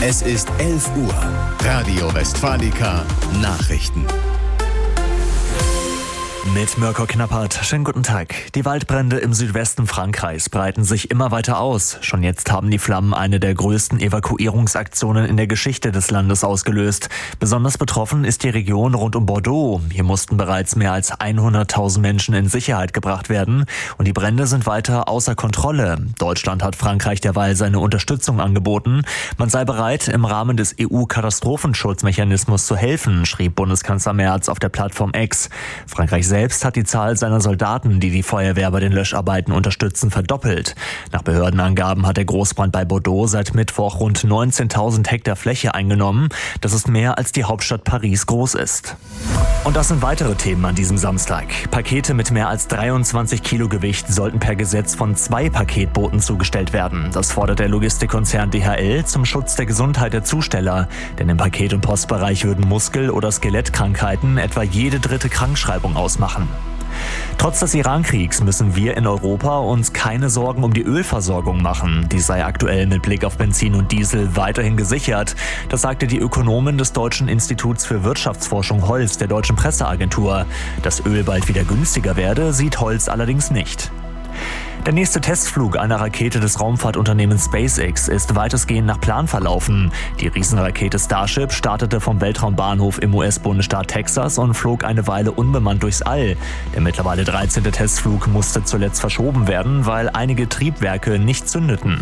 Es ist 11 Uhr. Radio Westfalica Nachrichten. Mit Mirko Knappert. Schönen guten Tag. Die Waldbrände im Südwesten Frankreichs breiten sich immer weiter aus. Schon jetzt haben die Flammen eine der größten Evakuierungsaktionen in der Geschichte des Landes ausgelöst. Besonders betroffen ist die Region rund um Bordeaux. Hier mussten bereits mehr als 100.000 Menschen in Sicherheit gebracht werden. Und die Brände sind weiter außer Kontrolle. Deutschland hat Frankreich derweil seine Unterstützung angeboten. Man sei bereit, im Rahmen des EU-Katastrophenschutzmechanismus zu helfen, schrieb Bundeskanzler Merz auf der Plattform X. Frankreich selbst hat die Zahl seiner Soldaten, die die Feuerwehr bei den Löscharbeiten unterstützen, verdoppelt. Nach Behördenangaben hat der Großbrand bei Bordeaux seit Mittwoch rund 19.000 Hektar Fläche eingenommen. Das ist mehr, als die Hauptstadt Paris groß ist. Und das sind weitere Themen an diesem Samstag. Pakete mit mehr als 23 Kilo Gewicht sollten per Gesetz von 2 Paketbooten zugestellt werden. Das fordert der Logistikkonzern DHL zum Schutz der Gesundheit der Zusteller. Denn im Paket- und Postbereich würden Muskel- oder Skelettkrankheiten etwa jede dritte Krankschreibung ausmachen. Trotz des Irankriegs müssen wir in Europa uns keine Sorgen um die Ölversorgung machen. Die sei aktuell mit Blick auf Benzin und Diesel weiterhin gesichert. Das sagte die Ökonomin des Deutschen Instituts für Wirtschaftsforschung Holz der Deutschen Presseagentur. Dass Öl bald wieder günstiger werde, sieht Holz allerdings nicht. Der nächste Testflug einer Rakete des Raumfahrtunternehmens SpaceX ist weitestgehend nach Plan verlaufen. Die Riesenrakete Starship startete vom Weltraumbahnhof im US-Bundesstaat Texas und flog eine Weile unbemannt durchs All. Der mittlerweile 13. Testflug musste zuletzt verschoben werden, weil einige Triebwerke nicht zündeten.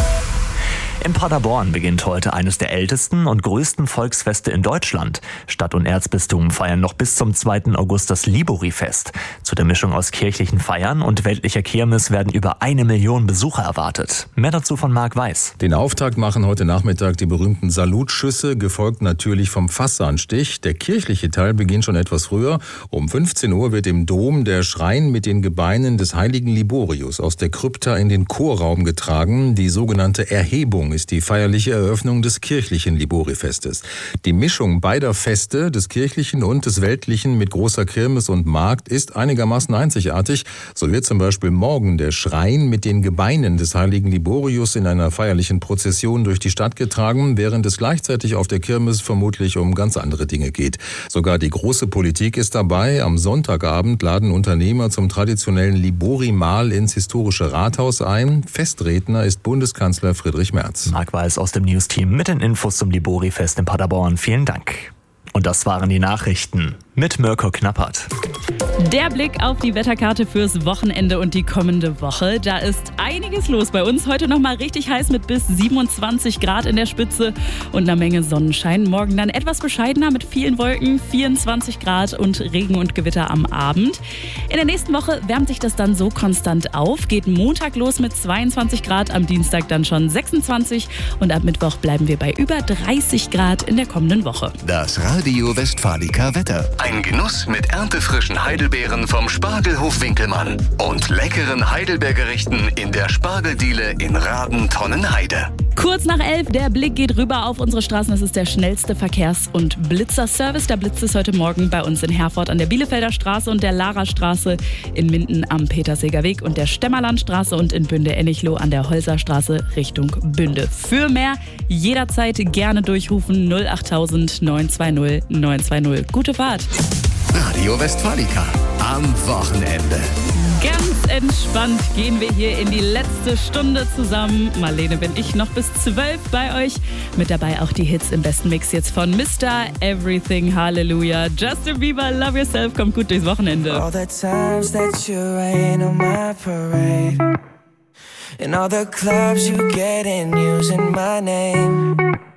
In Paderborn beginnt heute eines der ältesten und größten Volksfeste in Deutschland. Stadt und Erzbistum feiern noch bis zum 2. August das Libori-Fest. Zu der Mischung aus kirchlichen Feiern und weltlicher Kirmes werden über 1 Million Besucher erwartet. Mehr dazu von Marc Weiß. Den Auftakt machen heute Nachmittag die berühmten Salutschüsse, gefolgt natürlich vom Fassanstich. Der kirchliche Teil beginnt schon etwas früher. Um 15 Uhr wird im Dom der Schrein mit den Gebeinen des heiligen Liborius aus der Krypta in den Chorraum getragen. Die sogenannte Erhebung ist die feierliche Eröffnung des kirchlichen Libori-Festes. Die Mischung beider Feste, des kirchlichen und des weltlichen mit großer Kirmes und Markt, ist einigermaßen einzigartig. So wird zum Beispiel morgen der Schrein mit den Gebeinen des heiligen Liborius in einer feierlichen Prozession durch die Stadt getragen, während es gleichzeitig auf der Kirmes vermutlich um ganz andere Dinge geht. Sogar die große Politik ist dabei. Am Sonntagabend laden Unternehmer zum traditionellen Libori-Mahl ins historische Rathaus ein. Festredner ist Bundeskanzler Friedrich Merz. Marc Weiß aus dem News-Team mit den Infos zum Libori-Fest in Paderborn. Vielen Dank. Und das waren die Nachrichten mit Mirko Knappert. Der Blick auf die Wetterkarte fürs Wochenende und die kommende Woche. Da ist einiges los bei uns. Heute nochmal richtig heiß mit bis 27 Grad in der Spitze und einer Menge Sonnenschein. Morgen dann etwas bescheidener mit vielen Wolken, 24 Grad und Regen und Gewitter am Abend. In der nächsten Woche wärmt sich das dann so konstant auf. Geht Montag los mit 22 Grad, am Dienstag dann schon 26 und ab Mittwoch bleiben wir bei über 30 Grad in der kommenden Woche. Das Radio Westfalica Wetter. Ein Genuss mit erntefrischen Heidelbeeren vom Spargelhof Winkelmann und leckeren Heidelbeergerichten in der Spargeldiele in Raden-Tonnenheide. Kurz nach 11, der Blick geht rüber auf unsere Straßen. Das ist der schnellste Verkehrs- und Blitzerservice. Der Blitz ist heute Morgen bei uns in Herford an der Bielefelder Straße und der Larastraße, in Minden am Peterseger Weg und der Stemmerlandstraße und in Bünde-Ennichloh an der Holzerstraße Richtung Bünde. Für mehr jederzeit gerne durchrufen 08000 920 920. Gute Fahrt! Radio Westfalica am Wochenende. Ganz entspannt gehen wir hier in die letzte Stunde zusammen. Marlene bin ich noch bis 12 bei euch. Mit dabei auch die Hits im besten Mix jetzt von Mr. Everything, Hallelujah. Justin Bieber, Love Yourself, kommt gut durchs Wochenende. All the times that you rain on my parade, and all the clubs you get in using my name.